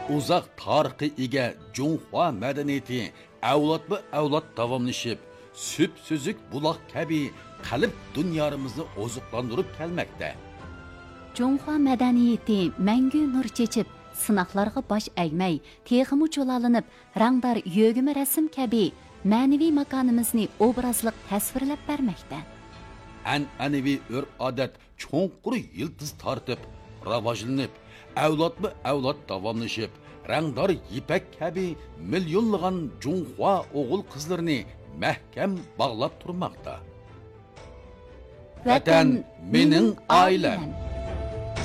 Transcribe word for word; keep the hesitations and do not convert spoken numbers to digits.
uzoq tarixi ega Junhua madaniyati avlodma avlod davomlashib, süp süzük buloq kabi qalb dunyomizni oziqlantirib kelmoqda. Junhua madaniyati mangu nur chechib, sinoqlarga bosh egmay, texmu cho'lalinib, rangdor yo'g'imi rasm kabi ma'naviy makonimizni obrazliq tasvirlab bermoqda. An'anaviy urf-odat cho'nqur yildiz tortib, rivojlanib, avlodma avlod davomlashib, rangdor ipak kabi millionlagan Junhua o'g'il qizlarini mahkam bog'lab turmoqda. Vatan mening oilam.